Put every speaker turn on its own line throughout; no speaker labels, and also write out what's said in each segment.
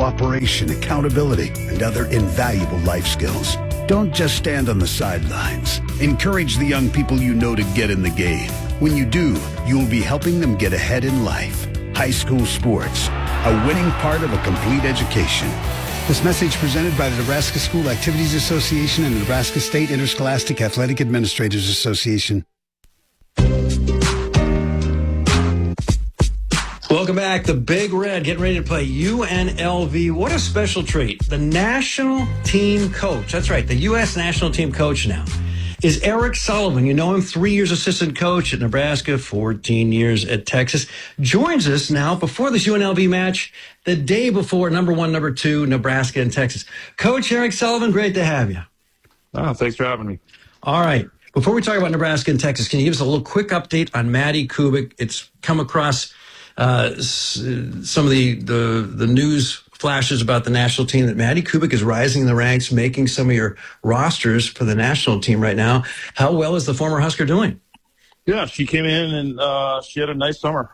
cooperation, accountability, and other invaluable life skills. Don't just stand on the sidelines. Encourage the young people you know to get in the game. When you do, you'll be helping them get ahead in life. High school sports, a winning part of a complete education. This message presented by the Nebraska School Activities Association and the Nebraska State Interscholastic Athletic Administrators Association.
Welcome back. The Big Red getting ready to play UNLV. What a special treat. The national team coach, that's right, the U.S. national team coach now, is Eric Sullivan. You know him, 3 years assistant coach at Nebraska, 14 years at Texas. Joins us now before this UNLV match, the day before number 1, number 2, Nebraska and Texas. Coach Eric Sullivan, great to have you.
Oh, thanks for having me.
All right. Before we talk about Nebraska and Texas, can you give us a little quick update on Mady Kubik? It's come across some of the news flashes about the national team that Mady Kubik is rising in the ranks, making some of your rosters for the national team right now. How well is the former Husker doing?
Yeah, she came in and she had a nice summer.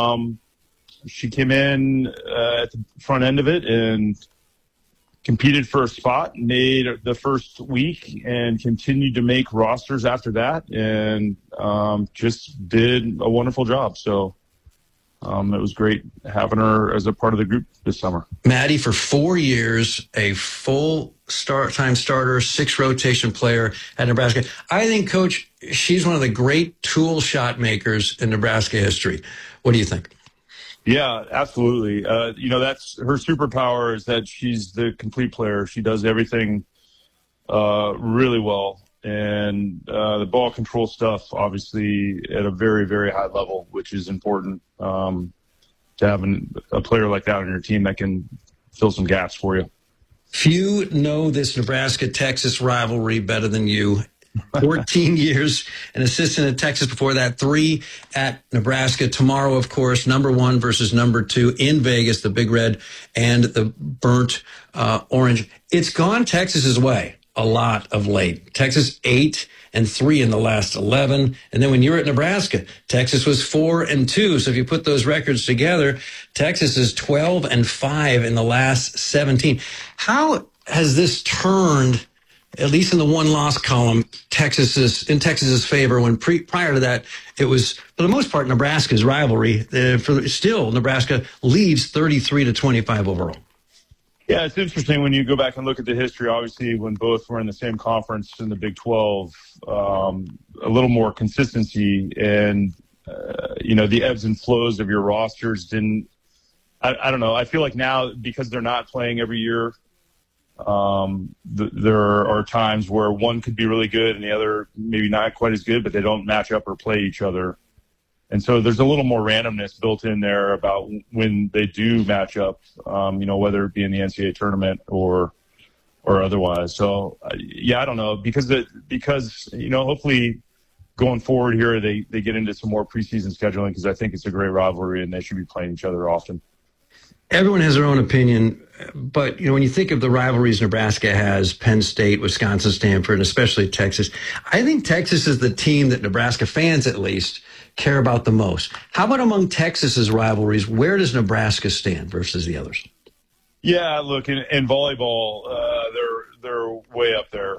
She came in at the front end of it and competed for a spot, made the first week, and continued to make rosters after that, and just did a wonderful job. So it was great having her as a part of the group this summer.
Mady, for 4 years, a full time starter, 6 rotation player at Nebraska. I think, Coach, she's one of the great tool shot makers in Nebraska history. What do you think?
Yeah, absolutely. That's her superpower, is that she's the complete player. She does everything really well. And the ball control stuff, obviously, at a very, very high level, which is important to have a player like that on your team that can fill some gaps for you.
Few know this Nebraska-Texas rivalry better than you. 14 years, an assistant at Texas before that, 3 at Nebraska. Tomorrow, of course, number 1 versus number 2 in Vegas, the Big Red and the Burnt Orange. It's gone Texas's way a lot of late. Texas 8-3 in the last 11. And then when you were at Nebraska, Texas was 4-2. So if you put those records together, Texas is 12-5 in the last 17. How has this turned, at least in the one-loss column, in Texas's favor, when prior to that, it was, for the most part, Nebraska's rivalry? Still, Nebraska leads 33-25 overall.
Yeah, it's interesting when you go back and look at the history. Obviously, when both were in the same conference in the Big 12, a little more consistency, and the ebbs and flows of your rosters didn't. I don't know. I feel like now, because they're not playing every year, there are times where one could be really good and the other maybe not quite as good, but they don't match up or play each other. And so there's a little more randomness built in there about when they do match up, whether it be in the NCAA tournament or otherwise. So, I don't know, because hopefully going forward here, they get into some more preseason scheduling, because I think it's a great rivalry and they should be playing each other often.
Everyone has their own opinion, but when you think of the rivalries Nebraska has, Penn State, Wisconsin, Stanford, and especially Texas, I think Texas is the team that Nebraska fans, at least, care about the most. How about among Texas's rivalries? Where does Nebraska stand versus the others?
Yeah, look, in volleyball, they're way up there.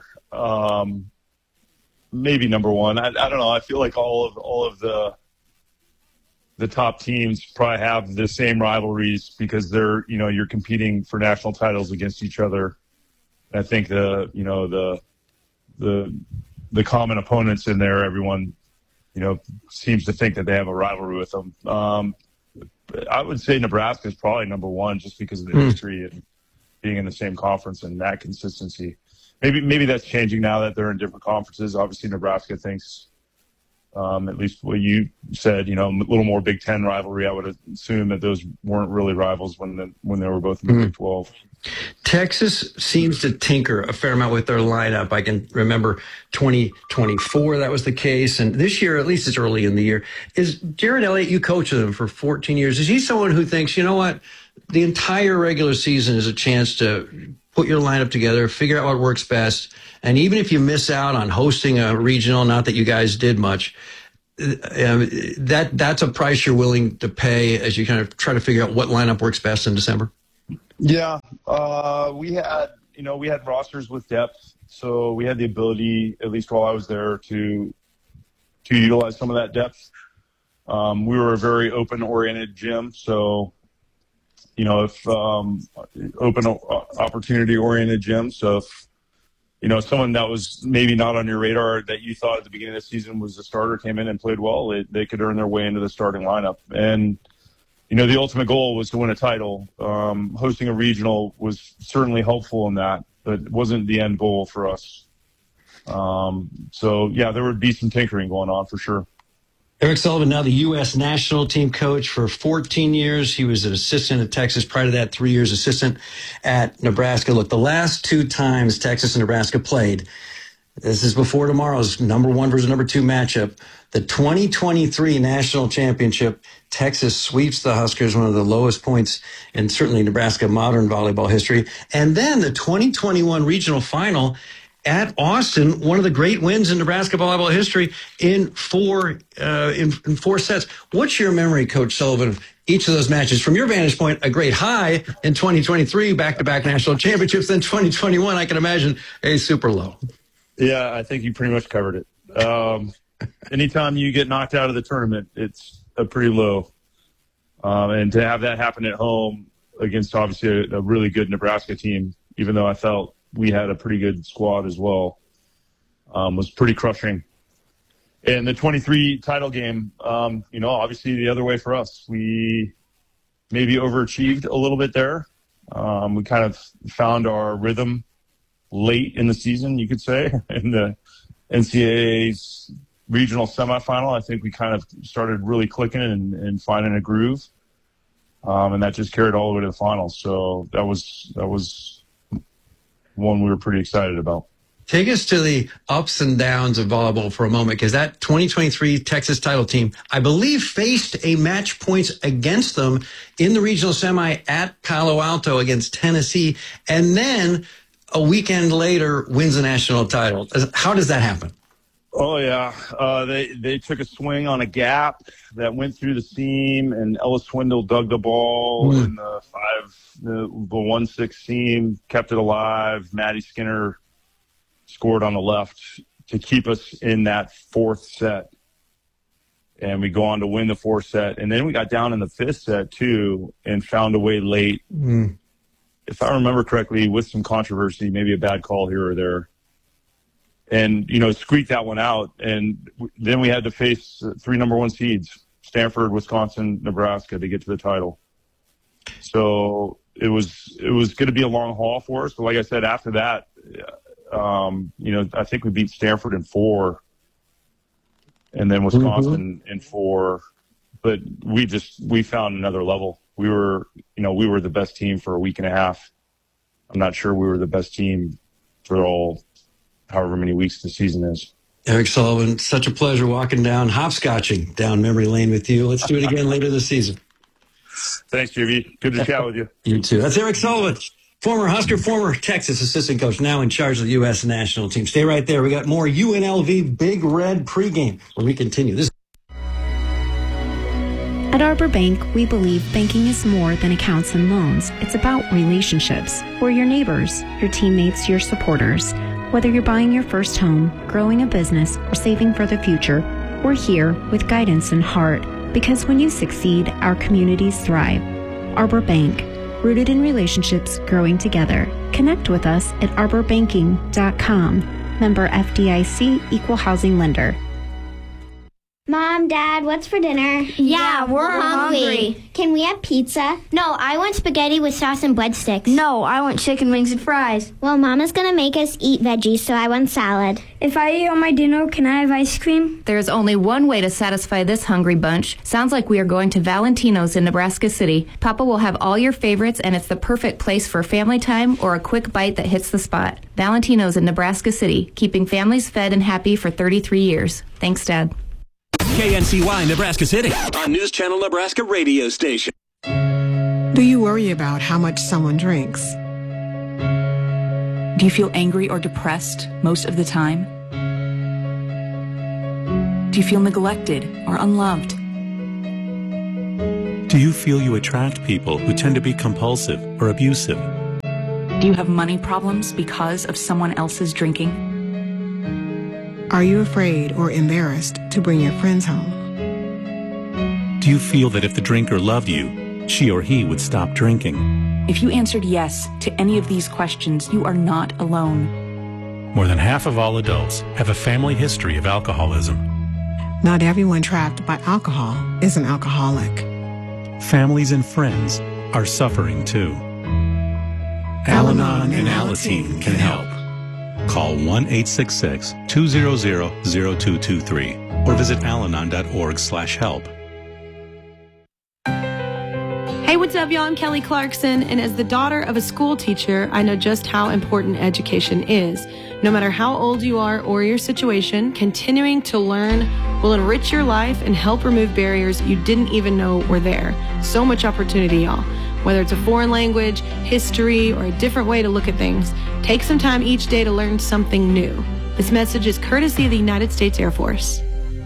Maybe number 1. I don't know. I feel like all of the top teams probably have the same rivalries, because you're competing for national titles against each other. I think the common opponents in there, everyone seems to think that they have a rivalry with them. I would say Nebraska is probably number 1, just because of the history and being in the same conference and that consistency. Maybe that's changing now that they're in different conferences. Obviously, Nebraska thinks, at least what you said, a little more Big Ten rivalry. I would assume that those weren't really rivals when they were both in the Big 12.
Texas seems to tinker a fair amount with their lineup. I can remember 2024, that was the case. And this year, at least it's early in the year, is Jared Elliott, you coached them for 14 years. Is he someone who thinks, you know what, the entire regular season is a chance to put your lineup together, figure out what works best, and even if you miss out on hosting a regional, not that you guys did much, that's a price you're willing to pay as you kind of try to figure out what lineup works best in December?
Yeah, We had rosters with depth, so we had the ability, at least while I was there, to utilize some of that depth. We were a very open-oriented gym, so if open opportunity-oriented gym. So if someone that was maybe not on your radar that you thought at the beginning of the season was a starter came in and played well, they could earn their way into the starting lineup. And the ultimate goal was to win a title. Hosting a regional was certainly helpful in that, but it wasn't the end goal for us. There would be some tinkering going on for sure.
Eric Sullivan, now the U.S. national team coach for 14 years. He was an assistant at Texas. Prior to that, 3 years assistant at Nebraska. Look, the last 2 times Texas and Nebraska played, this is before tomorrow's number 1 versus number 2 matchup. The 2023 national championship, Texas sweeps the Huskers, one of the lowest points in certainly Nebraska modern volleyball history. And then the 2021 regional final at Austin, one of the great wins in Nebraska volleyball history in 4 sets. What's your memory, Coach Sullivan, of each of those matches? From your vantage point, a great high in 2023, back-to-back national championships. Then 2021, I can imagine, a super low.
Yeah, I think you pretty much covered it. Anytime you get knocked out of the tournament, it's a pretty low. And to have that happen at home against obviously a really good Nebraska team, even though I felt we had a pretty good squad as well, was pretty crushing. And the 23 title game, obviously the other way for us. We maybe overachieved a little bit there. We kind of found our rhythm late in the season, you could say. In the NCAA's regional semifinal, I think we kind of started really clicking and finding a groove. And that just carried all the way to the finals. So that was one we were pretty excited about.
Take us to the ups and downs of volleyball for a moment, because that 2023 Texas title team, I believe, faced a match points against them in the regional semi at Palo Alto against Tennessee, and then a weekend later wins the national title. How does that happen?
Oh, yeah. They took a swing on a gap that went through the seam, and Ella Swindle dug the ball in the 1-6 seam, kept it alive. Maddie Skinner scored on the left to keep us in that 4th set. And we go on to win the 4th set. And then we got down in the 5th set, too, and found a way late. If I remember correctly, with some controversy, maybe a bad call here or there. And, squeaked that one out. And then we had to face 3 number 1 seeds, Stanford, Wisconsin, Nebraska, to get to the title. So it was going to be a long haul for us. But like I said, after that, I think we beat Stanford in 4 and then Wisconsin in 4. But we found another level. We were the best team for a week and a half. I'm not sure we were the best team for however many weeks the season is.
Eric Sullivan, such a pleasure hopscotching down memory lane with you. Let's do it again later this season.
Thanks, JV. Good to chat with you.
You too. That's Eric Sullivan, former Husker, former Texas assistant coach, now in charge of the U.S. national team. Stay right there. We got more UNLV Big Red pregame when we continue.
At Arbor Bank, we believe banking is more than accounts and loans. It's about relationships. We're your neighbors, your teammates, your supporters. Whether you're buying your first home, growing a business, or saving for the future, we're here with guidance and heart. Because when you succeed, our communities thrive. Arbor Bank, rooted in relationships, growing together. Connect with us at arborbanking.com. Member FDIC, Equal Housing Lender.
Mom, Dad, what's for dinner?
Yeah, we're hungry.
Can we have pizza?
No, I want spaghetti with sauce and breadsticks.
No, I want chicken wings and fries. Well, Mama's gonna make us eat veggies, so I want salad.
If I eat all my dinner, can I have ice cream?
There's only one way to satisfy this hungry bunch. Sounds like we are going to Valentino's in Nebraska City. Papa will have all your favorites, and it's the perfect place for family time or a quick bite that hits the spot. Valentino's in Nebraska City, keeping families fed and happy for 33 years. Thanks, Dad.
KNCY Nebraska City on News Channel Nebraska radio station.
Do you worry about how much someone drinks?
Do you feel angry or depressed most of the time? Do you feel neglected or unloved?
Do you feel you attract people who tend to be compulsive or abusive?
Do you have money problems because of someone else's drinking?
Are you afraid or embarrassed to bring your friends home?
Do you feel that if the drinker loved you, she or he would stop drinking?
If you answered yes to any of these questions, you are not alone.
More than half of all adults have a family history of alcoholism.
Not everyone trapped by alcohol is an alcoholic.
Families and friends are suffering too. Al-Anon and Alateen can help. Call 1-866-200-0223 or visit alanon.org/help.
Hey, what's up, y'all? I'm Kelly Clarkson, and as the daughter of a school teacher, I know just how important education is. No matter how old you are or your situation, continuing to learn will enrich your life and help remove barriers you didn't even know were there. So much opportunity, y'all. Whether it's a foreign language, history, or a different way to look at things, take some time each day to learn something new. This message is courtesy of the United States Air Force.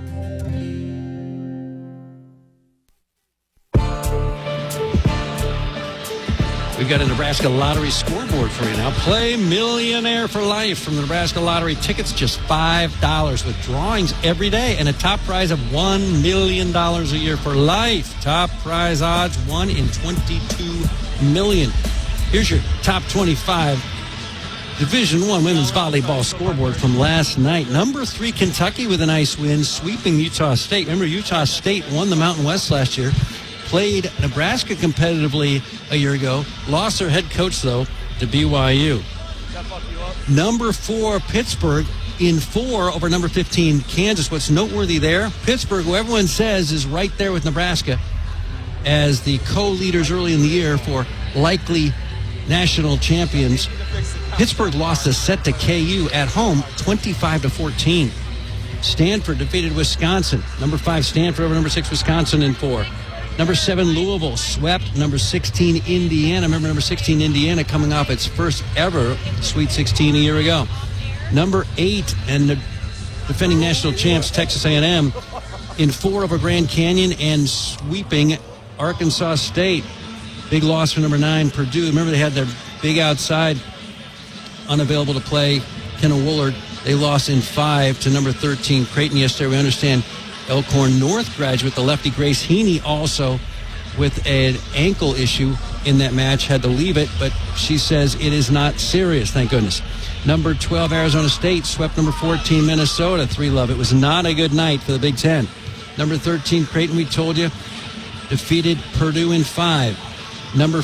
We've got a Nebraska Lottery scoreboard for you now. Play Millionaire for Life from the Nebraska Lottery. Tickets just $5 with drawings every day and a top prize of $1 million a year for life. Top prize odds 1 in 22 million. Here's your top 25 Division I women's volleyball scoreboard from last night. Number 3 Kentucky with a nice win, sweeping Utah State. Remember, Utah State won the Mountain West last year. Played Nebraska competitively a year ago. Lost their head coach, though, to BYU. Number 4, Pittsburgh in 4 over number 15, Kansas. What's noteworthy there, Pittsburgh, who everyone says is right there with Nebraska as the co-leaders early in the year for likely national champions. Pittsburgh lost a set to KU at home, 25-14. Stanford defeated Wisconsin. Number 5, Stanford over number 6, Wisconsin in 4. Number 7, Louisville swept number 16, Indiana. Remember, number 16, Indiana, coming off its first ever Sweet 16 a year ago. Number 8, and the defending national champs, Texas A&M, in 4 over Grand Canyon and sweeping Arkansas State. Big loss for number 9, Purdue. Remember, they had their big outside unavailable to play, Kenna Woolard. They lost in 5 to number 13, Creighton yesterday. We understand Elkhorn North graduate, the lefty Grace Heaney, also with an ankle issue in that match, had to leave it, but she says it is not serious, thank goodness. Number 12, Arizona State swept number 14, Minnesota, 3-0. It was not a good night for the Big Ten. Number 13, Creighton, we told you, defeated Purdue in 5. Number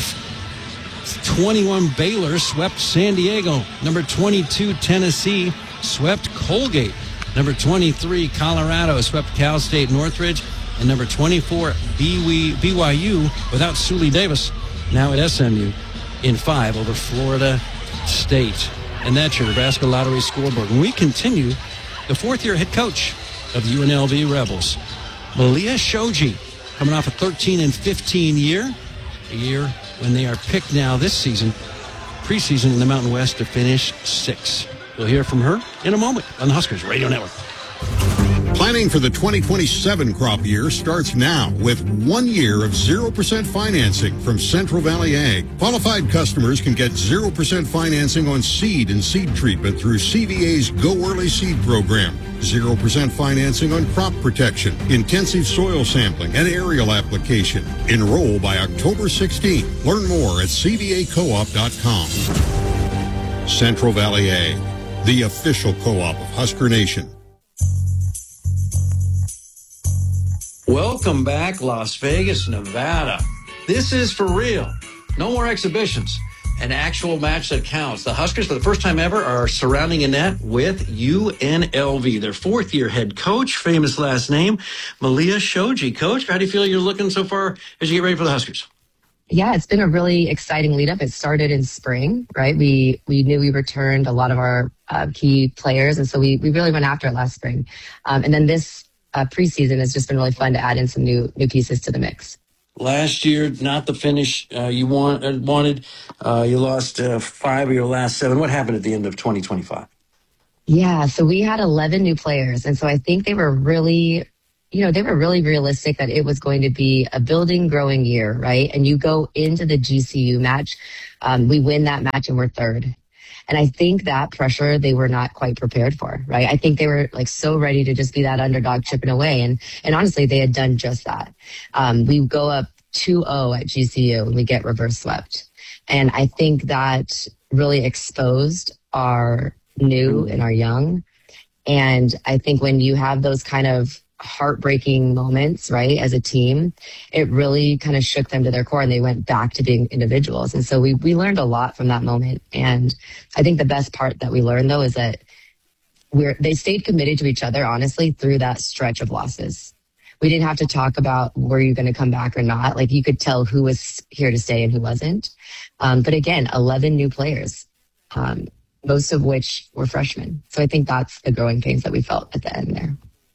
21, Baylor swept San Diego. Number 22, Tennessee swept Colgate. Number 23, Colorado swept Cal State Northridge. And number 24, BYU, without Sully Davis, now at SMU, in 5 over Florida State. And that's your Nebraska Lottery scoreboard. When we continue, the 4th-year head coach of the UNLV Rebels, Malia Shoji, coming off a 13-15 year, a year when they are picked now this season, preseason in the Mountain West, to finish 6th. We'll hear from her in a moment on the Huskers Radio Network.
Planning for the 2027 crop year starts now with 1 year of 0% financing from Central Valley Ag. Qualified customers can get 0% financing on seed and seed treatment through CVA's Go Early Seed program. 0% financing on crop protection, intensive soil sampling, and aerial application. Enroll by October 16th. Learn more at cvacoop.com. Central Valley Ag, the official co-op of Husker Nation.
Welcome back, Las Vegas, Nevada. This is for real. No more exhibitions. An actual match that counts. The Huskers, for the first time ever, are surrounding a net with UNLV. Their 4th-year head coach, famous last name, Malia Shoji. Coach, how do you feel you're looking so far as you get ready for the Huskers?
Yeah, it's been a really exciting lead up. It started in spring, right? We knew we returned a lot of our key players, and so we really went after it last spring. And then this preseason has just been really fun to add in some new pieces to the mix.
Last year, not the finish you wanted. You lost 5 of your last 7. What happened at the end of 2025?
Yeah, so we had 11 new players, and so I think they were really they were really realistic that it was going to be a building, growing year, right? And you go into the GCU match, we win that match and we're third. And I think that pressure they were not quite prepared for, right? I think they were like so ready to just be that underdog chipping away. And honestly, they had done just that. We go up 2-0 at GCU and we get reverse swept. And I think that really exposed our new and our young. And I think when you have those kind of heartbreaking moments, right, as a team, it really kind of shook them to their core and they went back to being individuals. And so we learned a lot from that moment. And I think the best part that we learned, though, is that they stayed committed to each other, honestly, through that stretch of losses. We didn't have to talk about were you going to come back or not. Like, you could tell who was here to stay and who wasn't. But again, 11 new players, most of which were freshmen. So I think that's the growing pains that we felt at the end there.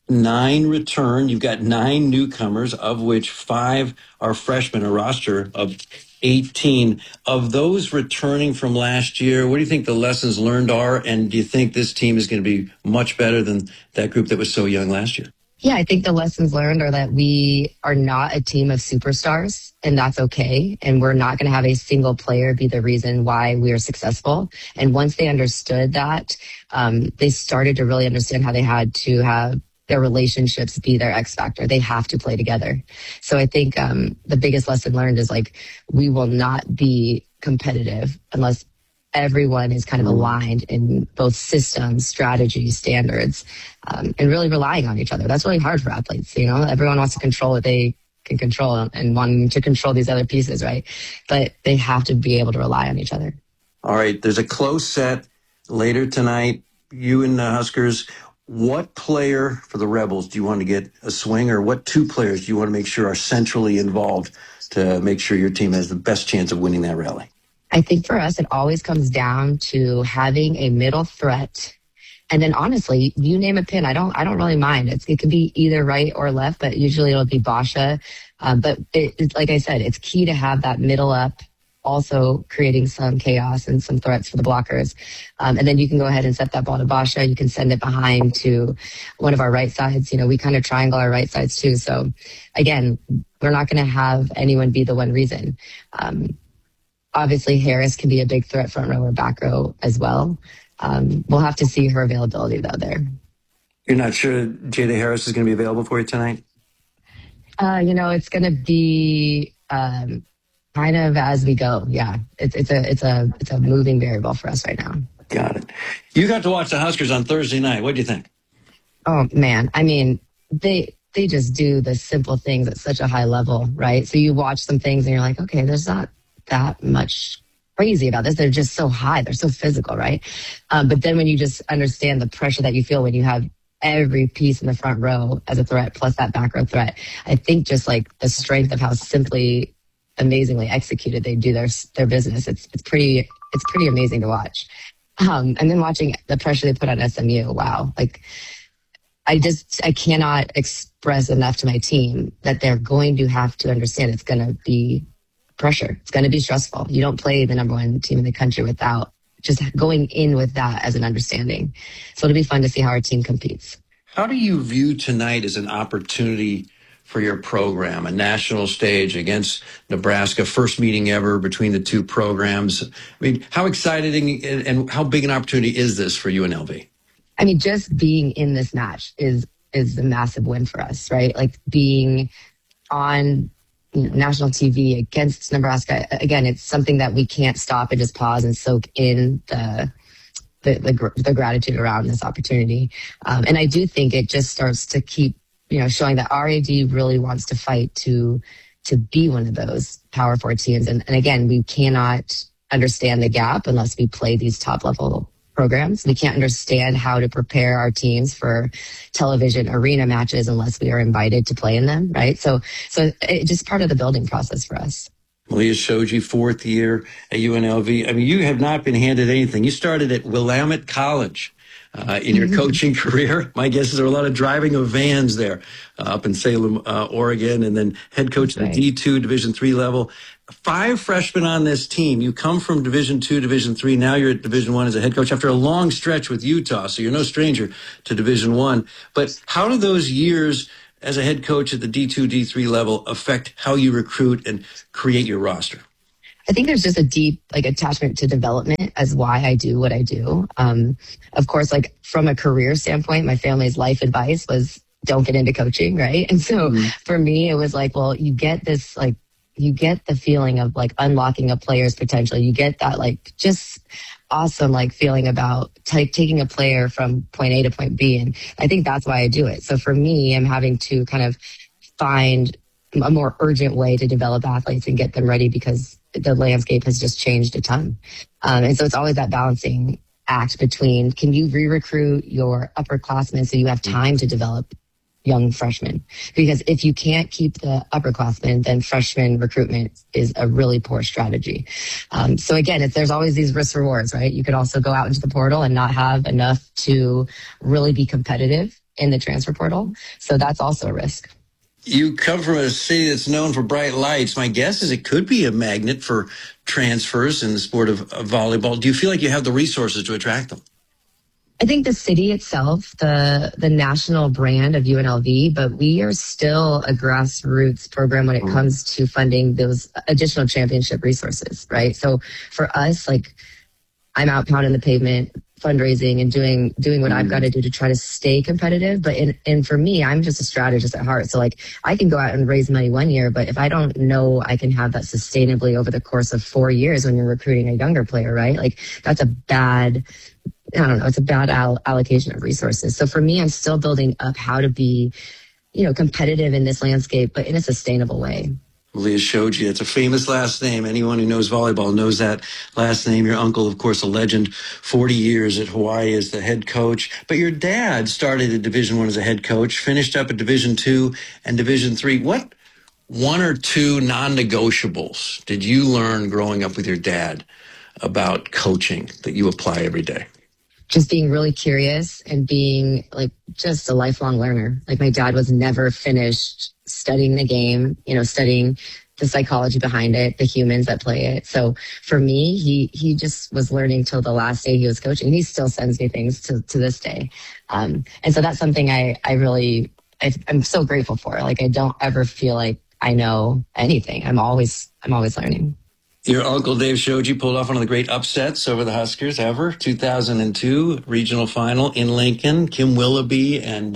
9 return. You've got 9 newcomers, of which 5 are freshmen, a roster of 18. Of those returning from last year, what do you think the lessons learned are? And do you think this team is going to be much better than that group that was so young last year?
Yeah, I think the lessons learned are that we are not a team of superstars, and that's okay. And we're not going to have a single player be the reason why we are successful. And once they understood that, they started to really understand how they had to have their relationships be their X factor. They have to play together. So I think the biggest lesson learned is like, we will not be competitive unless everyone is kind of aligned in both systems, strategy, standards, and really relying on each other. That's really hard for athletes. Everyone wants to control what they can control and wanting to control these other pieces, right? But they have to be able to rely on each other.
All right. There's a close set later tonight. You and the Huskers. What player for the Rebels do you want to get a swing, or what 2 players do you want to make sure are centrally involved to make sure your team has the best chance of winning that rally?
I think for us, it always comes down to having a middle threat. And then honestly, you name a pin. I don't really mind. It could be either right or left, but usually it'll be Basha. But it's like I said, it's key to have that middle up, also creating some chaos and some threats for the blockers. And then you can go ahead and set that ball to Basha. You can send it behind to one of our right sides. We kind of triangle our right sides too. So again, we're not going to have anyone be the one reason. Obviously, Harris can be a big threat front row or back row as well. We'll have to see her availability, though, there.
You're not sure Jada Harris is going to be available for you tonight?
It's going to be kind of as we go. Yeah, it's a moving variable for us right now.
Got it. You got to watch the Huskers on Thursday night. What do you think?
Oh, man. I mean, they just do the simple things at such a high level, right? So you watch some things and you're like, okay, there's not that much crazy about this. They're just so high. They're so physical, right? But then when you just understand the pressure that you feel when you have every piece in the front row as a threat, plus that back row threat, I think just like the strength of how simply, amazingly executed they do their business. It's pretty amazing to watch. And then watching the pressure they put on SMU, wow. Like, I cannot express enough to my team that they're going to have to understand it's going to be pressure. It's going to be stressful. You don't play the number 1 team in the country without just going in with that as an understanding. So it'll be fun to see how our team competes.
How do you view tonight as an opportunity for your program, a national stage against Nebraska, first meeting ever between the 2 programs? I mean, how exciting and how big an opportunity is this for UNLV?
I mean, just being in this match is a massive win for us, right? Like, being on national TV against Nebraska, again, it's something that we can't stop and just pause and soak in the gratitude around this opportunity. And I do think it just starts to keep, showing that RAD really wants to fight to be one of those Power 4 teams. And again, we cannot understand the gap unless we play these top level programs. We can't understand how to prepare our teams for television arena matches unless we are invited to play in them, right? So it's just part of the building process for us.
Malia Shoji, 4th year at UNLV. I mean, you have not been handed anything. You started at Willamette College in your coaching career. My guess is there were a lot of driving of vans there up in Salem, Oregon, and then head coach at the D2, Division III level. 5 freshmen on this team. You come from Division II, Division III. Now you're at Division I as a head coach after a long stretch with Utah, so you're no stranger to Division I. But how do those years as a head coach at the D2, D3 level affect how you recruit and create your roster?
I think there's just a deep attachment to development as why I do what I do. Of course, from a career standpoint, my family's life advice was don't get into coaching, right? And so for me, it was you get this you get the feeling of unlocking a player's potential. You get that just awesome feeling about taking a player from point A to point B. And I think that's why I do it. So for me, I'm having to kind of find a more urgent way to develop athletes and get them ready because the landscape has just changed a ton. And so it's always that balancing act between, can you re-recruit your upperclassmen so you have time to develop young freshmen? Because if you can't keep the upperclassmen, then freshman recruitment is a really poor strategy. So again, there's always these risk rewards, right? You could also go out into the portal and not have enough to really be competitive in the transfer portal. So that's also a risk.
You come from a city that's known for bright lights. My guess is it could be a magnet for transfers in the sport of volleyball. Do you feel like you have the resources to attract them?
I think the city itself, the national brand of UNLV, but we are still a grassroots program when it comes to funding those additional championship resources, right? So for us, I'm out pounding the pavement, fundraising and doing what I've got to do to try to stay competitive. But and for me, I'm just a strategist at heart. So I can go out and raise money one year, but if I don't know I can have that sustainably over the course of 4 years when you're recruiting a younger player, right? That's a bad, it's a bad allocation of resources. So for me, I'm still building up how to be, competitive in this landscape, but in a sustainable way.
Malia Shoji, it's a famous last name. Anyone who knows volleyball knows that last name. Your uncle, of course, a legend, 40 years at Hawaii as the head coach. But your dad started at Division I as a head coach, finished up at Division II and Division III. What one or two non-negotiables did you learn growing up with your dad about coaching that you apply every day?
Just being really curious and being just a lifelong learner. My dad was never finished studying the game, studying the psychology behind it, the humans that play it. So for me, he just was learning till the last day he was coaching. He still sends me things to this day. And so that's something I'm so grateful for. I don't ever feel like I know anything. I'm always learning.
Your uncle, Dave Shoji, pulled off one of the great upsets over the Huskers ever. 2002 regional final in Lincoln. Kim Willoughby and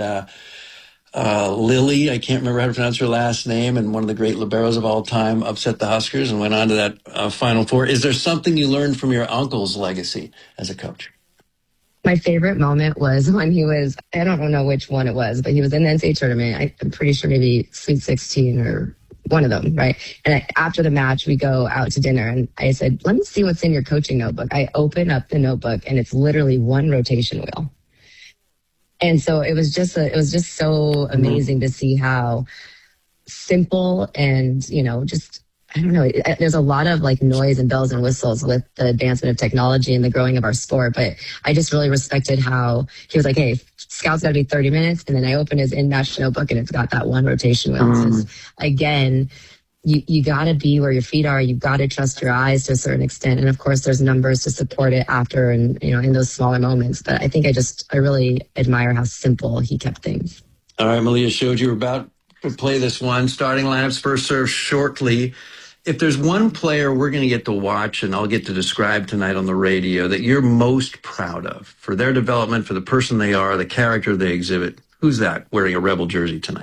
Lily, I can't remember how to pronounce her last name, and one of the great liberos of all time, upset the Huskers and went on to that Final Four. Is there something you learned from your uncle's legacy as a coach?
My favorite moment was when he was, I don't know which one it was, but he was in the NCAA tournament. I'm pretty sure maybe Sweet 16 or one of them, right? And after the match, we go out to dinner, and I said, let me see what's in your coaching notebook. I open up the notebook, and it's literally one rotation wheel. And so it was just so amazing to see how simple and, I don't know, there's a lot of noise and bells and whistles with the advancement of technology and the growing of our sport. But I just really respected how he was hey, scouts got to be 30 minutes. And then I open his in-match notebook and it's got that one rotation wheel. So again, you got to be where your feet are. You've got to trust your eyes to a certain extent. And of course, there's numbers to support it after and, in those smaller moments. But I think I really admire how simple he kept things.
All right, Malia Shoji, we're about to play this one. Starting lineups, first serve shortly. If there's one player we're going to get to watch and I'll get to describe tonight on the radio that you're most proud of for their development, for the person they are, the character they exhibit, who's that wearing a Rebel jersey tonight?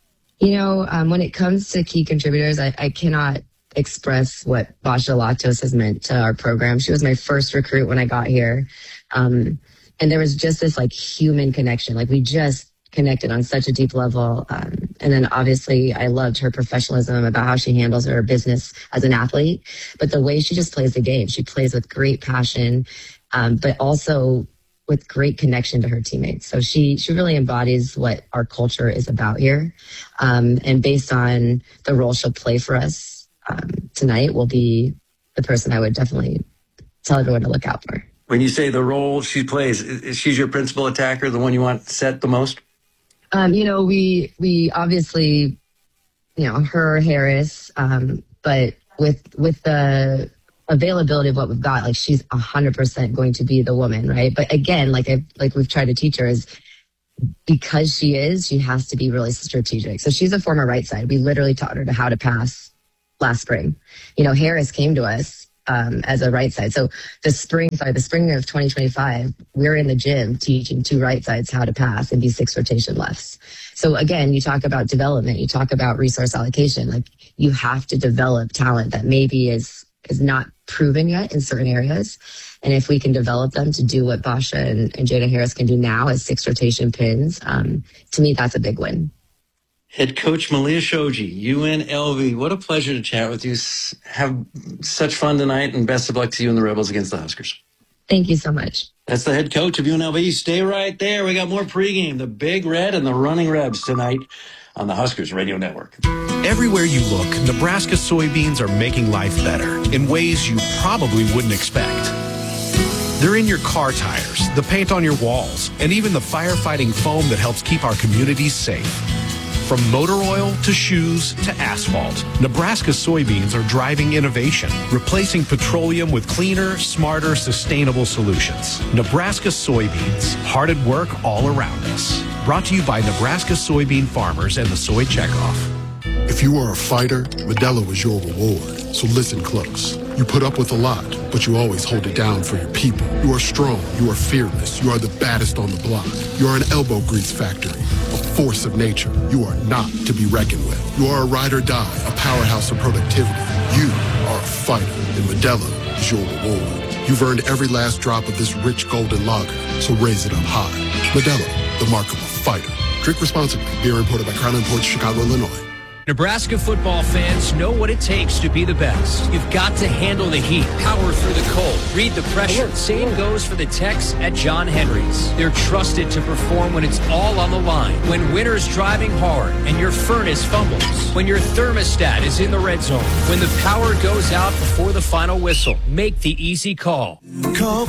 When it comes to key contributors, I cannot express what Basha Latos has meant to our program. She was my first recruit when I got here. And there was just this human connection. We just connected on such a deep level. And then obviously I loved her professionalism about how she handles her business as an athlete, but the way she just plays the game, she plays with great passion, but also with great connection to her teammates. So she really embodies what our culture is about here. And based on the role she'll play for us tonight will be the person I would definitely tell everyone to look out for.
When you say the role she plays, is she's your principal attacker, the one you want set the most?
We obviously, her, Harris, but with the availability of what we've got, she's 100% going to be the woman, right? But again, like we've tried to teach her is because she has to be really strategic. So she's a former right side. We literally taught her how to pass last spring. Harris came to us as a right side. So the spring of 2025, we're in the gym teaching 2 right sides how to pass and be 6 rotation lefts. So again, you talk about development, you talk about resource allocation. Like, you have to develop talent that maybe is not proven yet in certain areas. And if we can develop them to do what Basha and Jada Harris can do now as 6 rotation pins, to me, that's a big win.
Head coach Malia Shoji, UNLV. What a pleasure to chat with you. Have such fun tonight, and best of luck to you and the Rebels against the Huskers.
Thank you so much.
That's the head coach of UNLV. Stay right there. We got more pregame. The Big Red and the Running Rebs tonight on the Huskers Radio Network.
Everywhere you look, Nebraska soybeans are making life better in ways you probably wouldn't expect. They're in your car tires, the paint on your walls, and even the firefighting foam that helps keep our communities safe. From motor oil to shoes to asphalt, Nebraska soybeans are driving innovation, replacing petroleum with cleaner, smarter, sustainable solutions. Nebraska soybeans, hard at work all around us. Brought to you by Nebraska soybean farmers and the Soy Checkoff.
If you are a fighter, Modelo is your reward. So listen close. You put up with a lot, but you always hold it down for your people. You are strong. You are fearless. You are the baddest on the block. You are an elbow grease factory, a force of nature. You are not to be reckoned with. You are a ride or die, a powerhouse of productivity. You are a fighter, and Modelo is your reward. You've earned every last drop of this rich golden lager, so raise it up high. Modelo, the mark of a fighter. Drink responsibly. Beer imported by Crown Imports, Chicago, Illinois.
Nebraska football fans know what it takes to be the best. You've got to handle the heat, power through the cold, read the pressure. Same goes for the techs at John Henry's. They're trusted to perform when it's all on the line. When winter's driving hard and your furnace fumbles. When your thermostat is in the red zone. When the power goes out before the final whistle. Make the easy call.
Call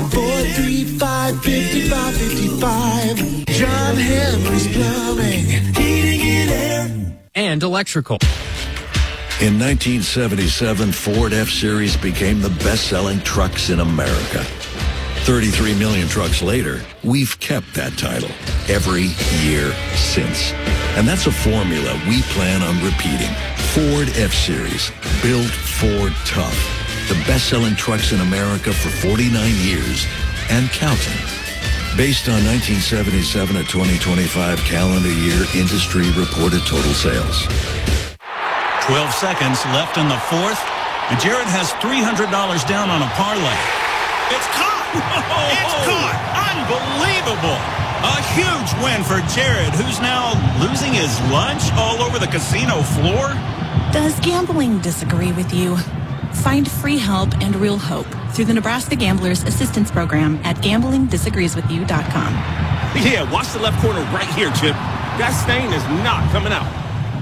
435-5555. John Henry's Plumbing, Heating and Air.
And electrical.
In 1977, Ford F-Series became the best-selling trucks in America. 33 million trucks later, we've kept that title every year since. And that's a formula we plan on repeating. Ford F-Series, built Ford tough. The best-selling trucks in America for 49 years and counting. Based on 1977 to 2025 calendar year industry reported total sales.
12 seconds left in the fourth, and Jared has $300 down on a parlay. It's caught! It's caught! Unbelievable! A huge win for Jared, who's now losing his lunch all over the casino floor.
Does gambling disagree with you? Find free help and real hope through the Nebraska Gamblers Assistance Program at gamblingdisagreeswithyou.com.
Yeah, watch the left corner right here, Chip. That stain is not coming out.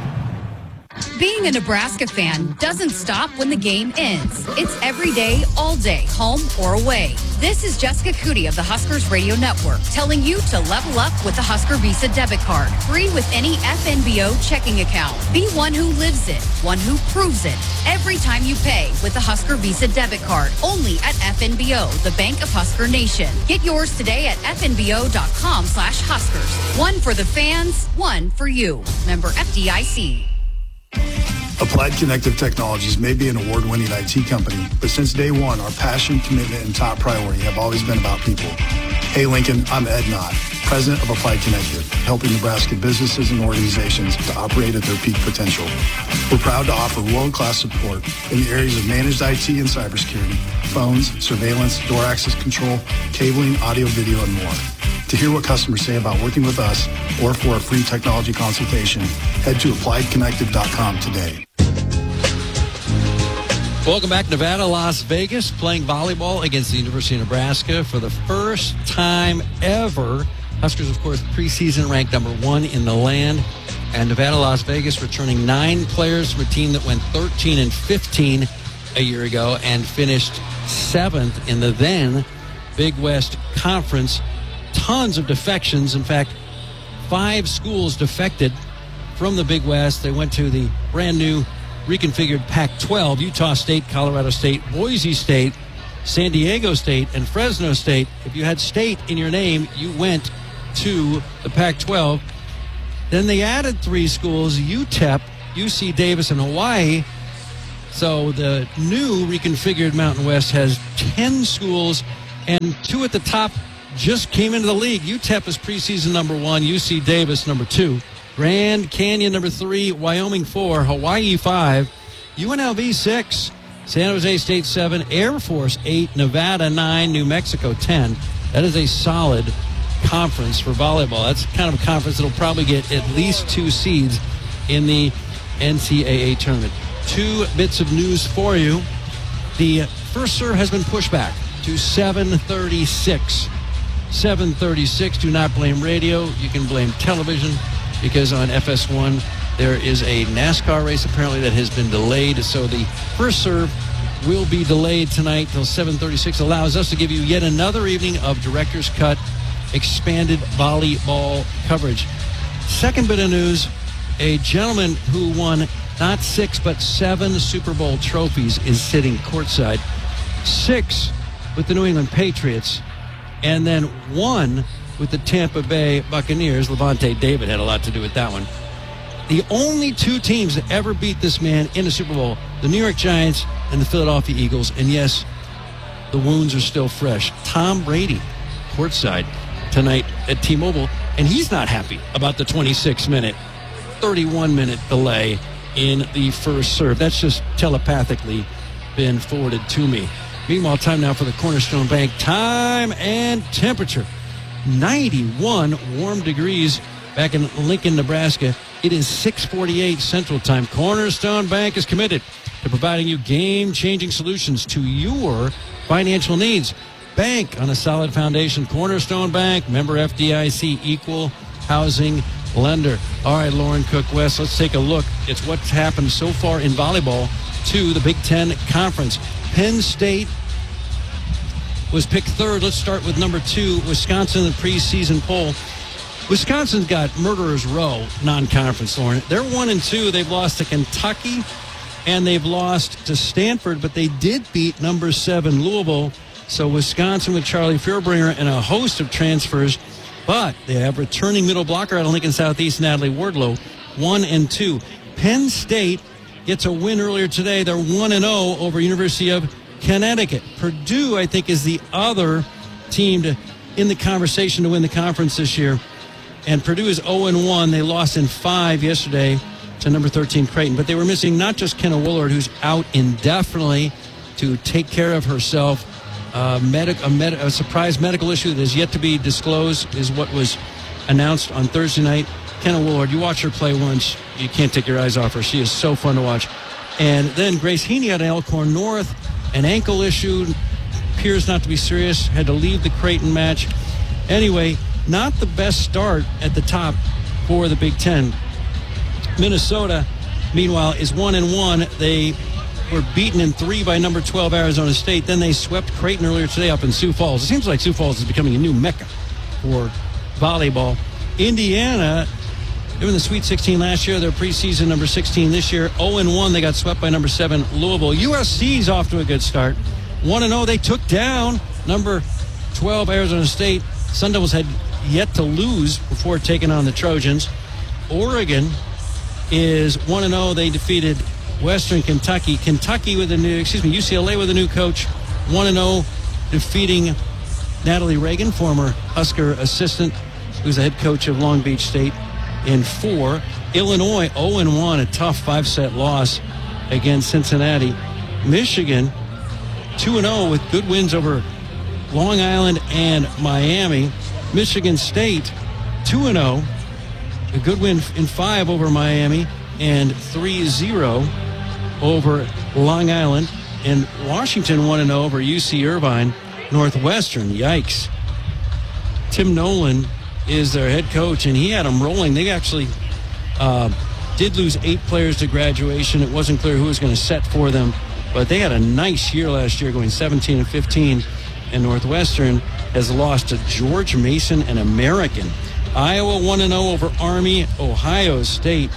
Being a Nebraska fan doesn't stop when the game ends. It's every day, all day, home or away. This is Jessica Cootie of the Huskers Radio Network telling you to level up with the Husker Visa debit card. Free with any FNBO checking account. Be one who lives it, one who proves it. Every time you pay with the Husker Visa debit card. Only at FNBO, the Bank of Husker Nation. Get yours today at fnbo.com/Huskers. One for the fans, one for you. Member FDIC.
Applied Connective Technologies may be an award-winning IT company, but since day one, our passion, commitment, and top priority have always been about people. Hey, Lincoln, I'm Ed Knott, president of Applied Connective, helping Nebraska businesses and organizations to operate at their peak potential. We're proud to offer world-class support in the areas of managed IT and cybersecurity, phones, surveillance, door access control, cabling, audio, video, and more. To hear what customers say about working with us or for a free technology consultation, head to appliedconnective.com today.
Welcome back, Nevada, Las Vegas, playing volleyball against the University of Nebraska for the first time ever. Huskers, of course, preseason ranked number 1 in the land. And Nevada, Las Vegas returning 9 players from a team that went 13-15 a year ago and finished 7th in the then Big West Conference. Tons of defections. In fact, 5 schools defected from the Big West. They went to the brand new reconfigured Pac-12, Utah State, Colorado State, Boise State, San Diego State, and Fresno State. If you had state in your name, you went to the Pac-12. Then they added 3 schools, UTEP, UC Davis, and Hawaii. So the new reconfigured Mountain West has 10 schools, and 2 at the top just came into the league. UTEP is preseason number 1, UC Davis number 2, Grand Canyon number 3, Wyoming 4, Hawaii 5, UNLV 6, San Jose State 7, Air Force 8, Nevada 9, New Mexico 10. That is a solid conference for volleyball. That's kind of a conference that'll probably get at least 2 seeds in the NCAA tournament. 2 bits of news for you. The first serve has been pushed back to 7:36. 7:36. Do not blame radio. You can blame television, because on FS1 there is a NASCAR race apparently that has been delayed. So the first serve will be delayed tonight till 7:36. Allows us to give you yet another evening of Director's Cut expanded volleyball coverage. Second bit of news, a gentleman who won not 6 but 7 Super Bowl trophies is sitting courtside. 6 with the New England Patriots, and then 1 with the Tampa Bay Buccaneers. Levante David had a lot to do with that one. The only 2 teams that ever beat this man in a Super Bowl, the New York Giants and the Philadelphia Eagles. And yes, the wounds are still fresh. Tom Brady courtside tonight at T-Mobile, and he's not happy about the 26-minute, 31-minute delay in the first serve. That's just telepathically been forwarded to me. Meanwhile, time now for the Cornerstone Bank time and temperature. 91 warm degrees back in Lincoln, Nebraska. It is 6:48 Central Time. Cornerstone Bank is committed to providing you game-changing solutions to your financial needs. Bank on a solid foundation. Cornerstone Bank, member FDIC, equal housing lender. All right, Lauren Cook West, let's take a look. It's what's happened so far in volleyball to the Big Ten Conference. Penn State was picked 3rd. Let's start with number 2, Wisconsin, the preseason poll. Wisconsin's got murderer's row non-conference, Lauren. They're 1-2. They've lost to Kentucky and they've lost to Stanford, but they did beat number 7 Louisville. So Wisconsin with Charlie Fierbringer and a host of transfers, but they have returning middle blocker out of Lincoln Southeast, Natalie Wardlow, 1-2. Penn State gets a win earlier today. They're 1-0 over University of Connecticut. Purdue, I think, is the other team in the conversation to win the conference this year. And Purdue is 0-1. They lost in 5 yesterday to number 13 Creighton. But they were missing not just Kenna Willard, who's out indefinitely to take care of herself. A surprise medical issue that is yet to be disclosed is what was announced on Thursday night. Kenna Willard, you watch her play once, you can't take your eyes off her. She is so fun to watch. And then Grace Heaney out of Elkhorn North, an ankle issue, appears not to be serious, had to leave the Creighton match. Anyway, not the best start at the top for the Big Ten. Minnesota, meanwhile, is 1-1. They were beaten in 3 by number 12 Arizona State. Then they swept Creighton earlier today up in Sioux Falls. It seems like Sioux Falls is becoming a new mecca for volleyball. Indiana, they were in the Sweet 16 last year. They're preseason number 16 this year. 0-1. They got swept by number 7 Louisville. USC's off to a good start. 1-0. They took down number 12 Arizona State. Sun Devils had yet to lose before taking on the Trojans. Oregon is 1-0. They defeated Western Kentucky. UCLA with a new coach. 1-0, defeating Natalie Reagan, former Husker assistant, who's the head coach of Long Beach State, in 4. Illinois 0-1, a tough 5-set loss against Cincinnati. Michigan 2-0 with good wins over Long Island and Miami. Michigan State 2-0, a good win in 5 over Miami and 3-0 over Long Island. And Washington 1-0 over UC Irvine. Northwestern, yikes. Tim Nolan is their head coach, and he had them rolling. They actually did lose 8 players to graduation. It wasn't clear who was going to set for them, but they had a nice year last year, going 17-15. And Northwestern has lost to George Mason and American. Iowa 1-0 over Army. Ohio State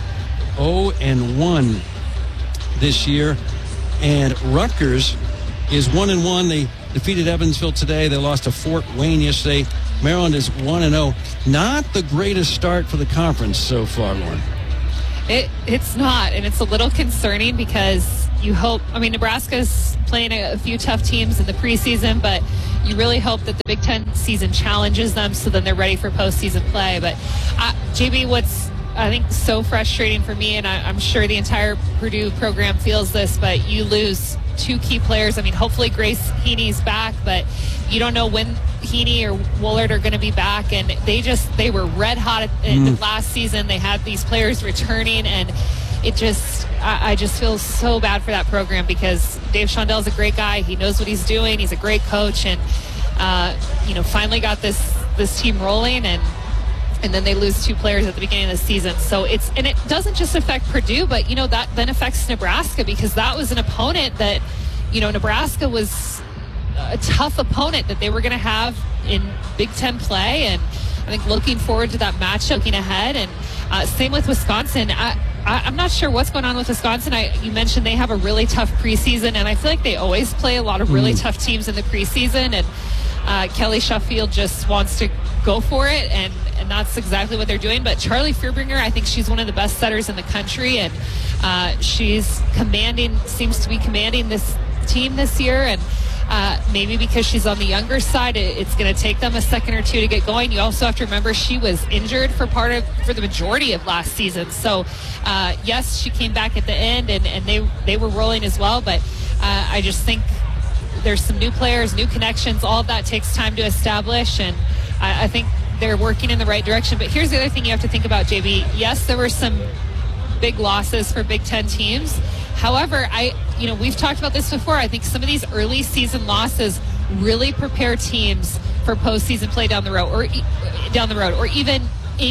0-1 this year. And Rutgers is 1-1. They defeated Evansville today. They lost to Fort Wayne yesterday. Maryland is 1-0. Not the greatest start for the conference so far, Lauren.
It's not, and it's a little concerning because you hope, Nebraska's playing a few tough teams in the preseason, but you really hope that the Big Ten season challenges them so then they're ready for postseason play. But JB, what's I think so frustrating for me, and I'm sure the entire Purdue program feels this, but you lose two key players. Hopefully Grace Heaney's back, but you don't know when Heaney or Woolard are going to be back, and they were red hot in last season. They had these players returning, and I just feel so bad for that program because Dave Shondell's a great guy. He knows what he's doing. He's a great coach, and finally got this team rolling, and then they lose two players at the beginning of the season. So it doesn't just affect Purdue, but that then affects Nebraska because that was an opponent that Nebraska was a tough opponent that they were going to have in Big Ten play, and I think looking forward to that matchup looking ahead. And same with Wisconsin. I'm not sure what's going on with Wisconsin. You mentioned they have a really tough preseason, and I feel like they always play a lot of really tough teams in the preseason, and Kelly Sheffield just wants to go for it, and that's exactly what they're doing. But Charlie Fierbringer, I think she's one of the best setters in the country, and she's seems to be commanding this team this year, and maybe because she's on the younger side, it's going to take them a second or two to get going. You also have to remember she was injured for the majority of last season. So, yes, she came back at the end, and they were rolling as well. But I just think there's some new players, new connections. All of that takes time to establish, and I think they're working in the right direction. But here's the other thing you have to think about, JB. Yes, there were some big losses for Big Ten teams. However, we've talked about this before. I think some of these early season losses really prepare teams for postseason play down the road, or even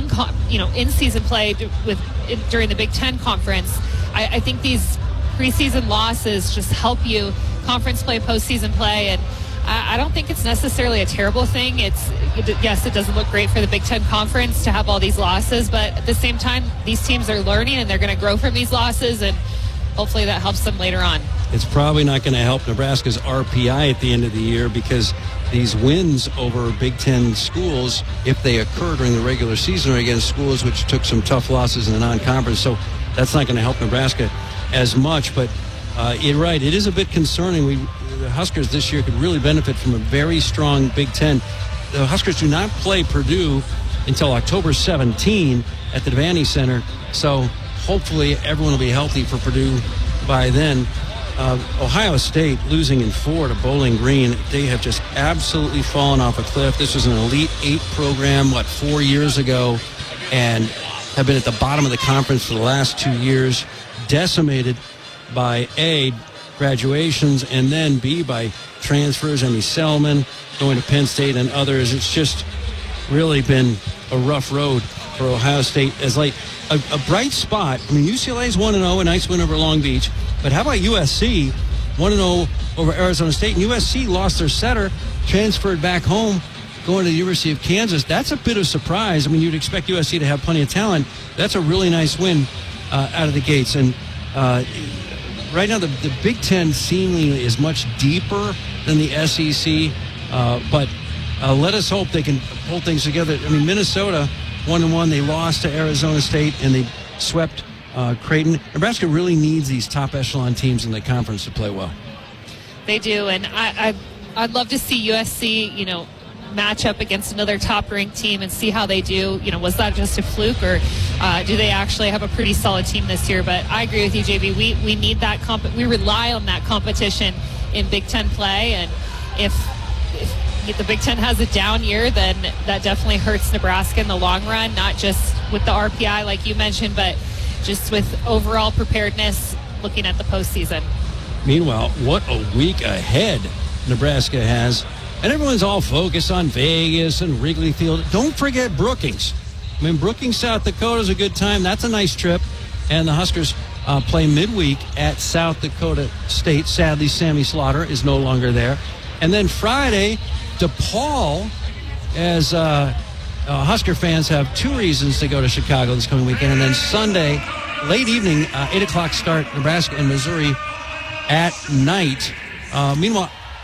in season play during the Big Ten conference. I think these preseason losses just help you conference play, postseason play, and I don't think it's necessarily a terrible thing. Yes, it doesn't look great for the Big Ten Conference to have all these losses, but at the same time, these teams are learning and they're going to grow from these losses, and hopefully that helps them later on.
It's probably not going to help Nebraska's RPI at the end of the year because these wins over Big Ten schools, if they occur during the regular season, are against schools which took some tough losses in the non-conference, so that's not going to help Nebraska as much. But you're right, it is a bit concerning. The Huskers this year could really benefit from a very strong Big Ten. The Huskers do not play Purdue until October 17 at the Devaney Center, so hopefully everyone will be healthy for Purdue by then. Ohio State losing in 4 to Bowling Green. They have just absolutely fallen off a cliff. This was an Elite 8 program, 4 years ago, and have been at the bottom of the conference for the last 2 years, decimated by A, graduations, and then B, by transfers. Emmy Selman going to Penn State and others. It's just really been a rough road for Ohio State as late. A bright spot. UCLA's 1-0, a nice win over Long Beach. But how about USC? 1-0 over Arizona State. And USC lost their setter, transferred back home, going to the University of Kansas. That's a bit of a surprise. You'd expect USC to have plenty of talent. That's a really nice win out of the gates. And right now, the Big Ten seemingly is much deeper than the SEC. But let us hope they can pull things together. Minnesota 1-1. They lost to Arizona State and they swept Creighton. Nebraska really needs these top echelon teams in the conference to play well.
They do, and I'd love to see USC, match up against another top-ranked team and see how they do. Was that just a fluke, or do they actually have a pretty solid team this year? But I agree with you, JB. We need that. We rely on that competition in Big Ten play, and if the Big Ten has a down year, then that definitely hurts Nebraska in the long run, not just with the RPI like you mentioned, but just with overall preparedness looking at the postseason.
Meanwhile, what a week ahead Nebraska has. And everyone's all focused on Vegas and Wrigley Field. Don't forget Brookings. Brookings, South Dakota is a good time. That's a nice trip. And the Huskers play midweek at South Dakota State. Sadly, Sammy Slaughter is no longer there. And then Friday, DePaul, as Husker fans have 2 reasons to go to Chicago this coming weekend. And then Sunday, late evening, 8 o'clock start, Nebraska and Missouri at night. Meanwhile,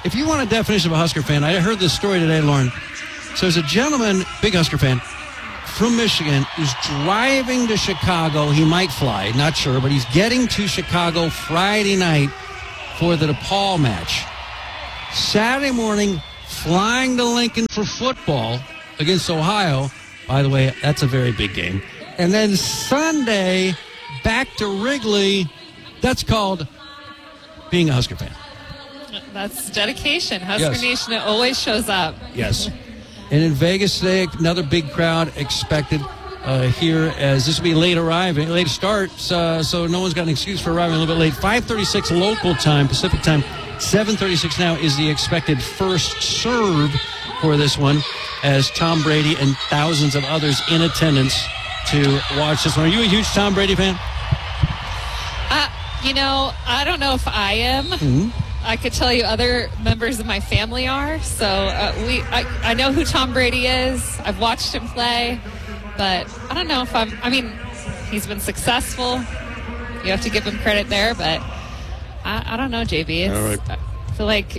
if you want a definition of a Husker fan, I heard this story today, Lauren. So there's a gentleman, big Husker fan, from Michigan, who's driving to Chicago. He might fly, not sure, but he's getting to Chicago Friday night for the DePaul match. Saturday morning, flying to Lincoln for football against Ohio. By the way, that's a very big game. And then Sunday, back to Wrigley. That's called being a Husker fan.
That's dedication. Husker Nation, it always shows up.
Yes. And in Vegas today, another big crowd expected here, as this will be late start, so no one's got an excuse for arriving a little bit late. 5:36 local time, Pacific time. 7:36 now is the expected first serve for this one, as Tom Brady and thousands of others in attendance to watch this one. Are you a huge Tom Brady fan?
I don't know if I am. Mm-hmm. I could tell you other members of my family are. So I know who Tom Brady is. I've watched him play, but I don't know if he's been successful. You have to give him credit there, but I don't know, JB.
All right.
I feel like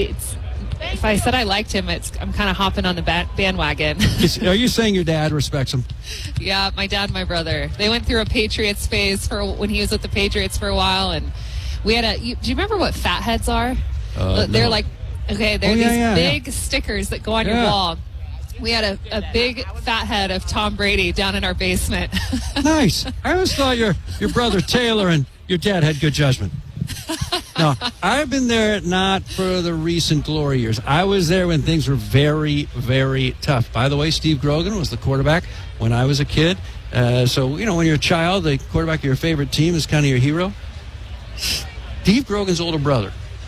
if I said I liked him, I'm kind of hopping on the bandwagon.
Are you saying your dad respects him?
Yeah, my dad and my brother. They went through a Patriots phase when he was with the Patriots for a while, and we had do you remember what fatheads are? They're like, they're these big stickers that go on your wall. We had a big fat head of Tom Brady down in our basement.
Nice. I always thought your brother Taylor and your dad had good judgment. No, I've been there not for the recent glory years. I was there when things were very, very tough. By the way, Steve Grogan was the quarterback when I was a kid. So, when you're a child, the quarterback of your favorite team is kind of your hero. Steve Grogan's older brother,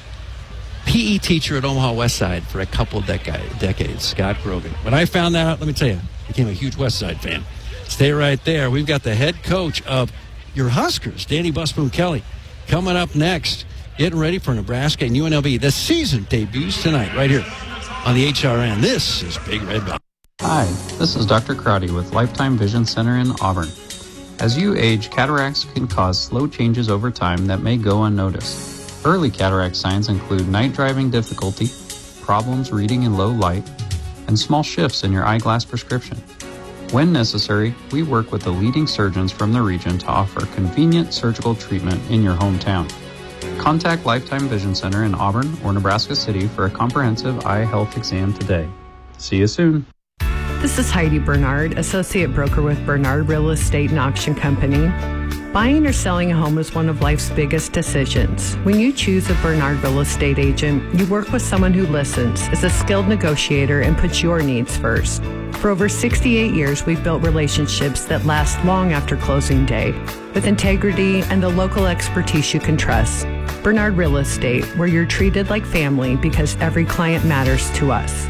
PE teacher at Omaha West Side for a couple of decades, Scott Grogan. When I found that out, let me tell you, I became a huge West Side fan. Stay right there. We've got the head coach of your Huskers, Danny Busboom Kelly, coming up next. Getting ready for Nebraska and UNLV. The season debuts tonight right here on the HRN. This is Big Red Bell.
Hi, this is Dr. Crowdy with Lifetime Vision Center in Auburn. As you age, cataracts can cause slow changes over time that may go unnoticed. Early cataract signs include night driving difficulty, problems reading in low light, and small shifts in your eyeglass prescription. When necessary, we work with the leading surgeons from the region to offer convenient surgical treatment in your hometown. Contact Lifetime Vision Center in Auburn or Nebraska City for a comprehensive eye health exam today. See you soon.
This is Heidi Bernard, Associate Broker with Bernard Real Estate and Auction Company. Buying or selling a home is one of life's biggest decisions. When you choose a Bernard Real Estate agent, you work with someone who listens, is a skilled negotiator, and puts your needs first. For over 68 years, we've built relationships that last long after closing day, with integrity and the local expertise you can trust. Bernard Real Estate, where you're treated like family because every client matters to us.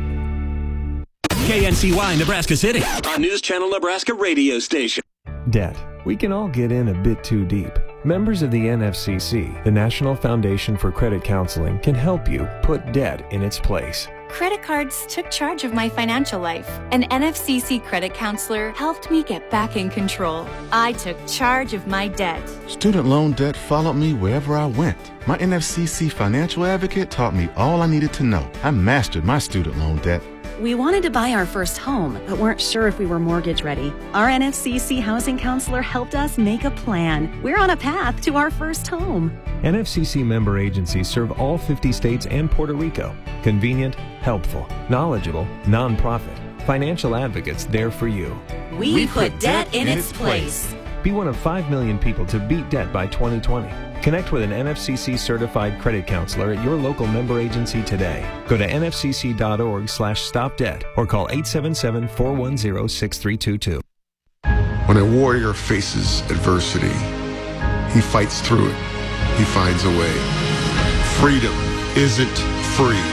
KNCY Nebraska City, a News Channel Nebraska radio station.
Debt. We can all get in a bit too deep. Members of the NFCC, the National Foundation for Credit Counseling, can help you put debt in its place.
Credit cards took charge of my financial life. An NFCC credit counselor helped me get back in control. I took charge of my debt.
Student loan debt followed me wherever I went. My NFCC financial advocate taught me all I needed to know. I mastered my student loan debt.
We wanted to buy our first home, but weren't sure if we were mortgage ready. Our NFCC housing counselor helped us make a plan. We're on a path to our first home.
NFCC member agencies serve all 50 states and Puerto Rico. Convenient, helpful, knowledgeable, nonprofit. Financial advocates there for you.
We put debt in its place.
Be one of 5 million people to beat debt by 2020. Connect with an NFCC certified credit counselor at your local member agency today. Go to nfcc.org/stopdebt or call 877-410-6322.
When a warrior faces adversity, he fights through it. He finds a way. Freedom isn't free.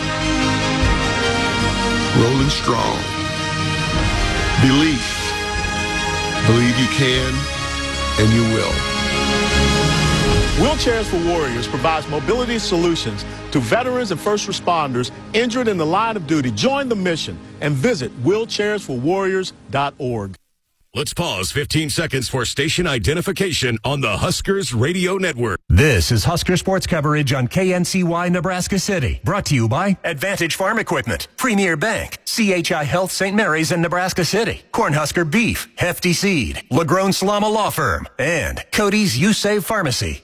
Rolling strong. Belief. Believe you can and you will.
Wheelchairs for Warriors provides mobility solutions to veterans and first responders injured in the line of duty. Join the mission and visit wheelchairsforwarriors.org.
Let's pause 15 seconds for station identification on the Huskers Radio Network.
This is Husker Sports coverage on KNCY Nebraska City. Brought to you by Advantage Farm Equipment, Premier Bank, CHI Health St. Mary's in Nebraska City, Cornhusker Beef, Hefty Seed, Lagrone Salama Law Firm, and Cody's You Save Pharmacy.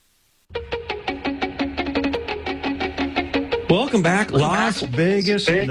Welcome back, Las Vegas.